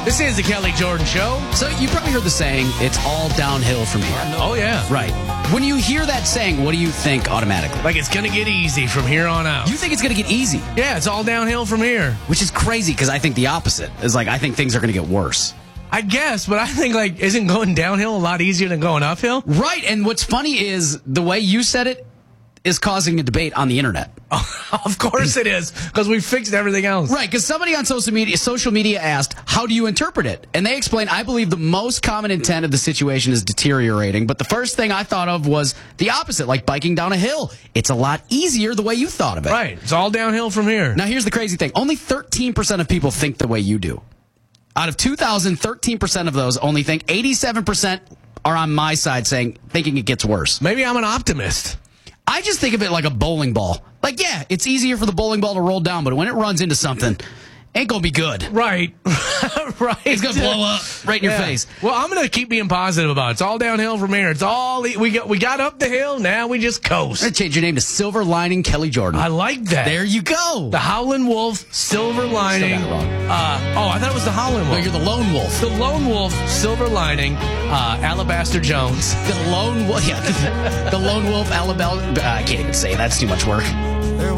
This is the Kelly Jordan Show. So you probably heard the saying, it's all downhill from here. Oh, yeah. Right. When you hear that saying, what do you think automatically? Like it's going to get easy from here on out. You think it's going to get easy. Yeah, it's all downhill from here. Which is crazy because I think the opposite is I think things are going to get worse. I guess, but I think isn't going downhill a lot easier than going uphill? Right. And what's funny is the way you said it is causing a debate on the internet. Of course it is, because we fixed everything else. Right, because somebody on social media asked, how do you interpret it? And they explained, I believe the most common intent of the situation is deteriorating, but the first thing I thought of was the opposite, like biking down a hill. It's a lot easier the way you thought of it. Right, it's all downhill from here. Now here's the crazy thing. Only 13% of people think the way you do. Out of 2,000, 13% of those only think. 87% are on my side thinking it gets worse. Maybe I'm an optimist. I just think of it like a bowling ball. Yeah, it's easier for the bowling ball to roll down, but when it runs into something, ain't going to be good. Right. Right. It's going to blow up right in your face. Well, I'm going to keep being positive about it. It's all downhill from here. It's all we got up the hill, now we just coast. I'm going to change your name to Silver Lining Kelly Jordan. I like that. There you go. The Howlin' Wolf, Silver Lining. Still got it wrong. I thought it was the Howlin' Wolf. No, you're the Lone Wolf. The Lone Wolf, Silver Lining, Alabaster Jones. The Lone Wolf, the Lone Wolf, Alabama. I can't even say it. That's too much work.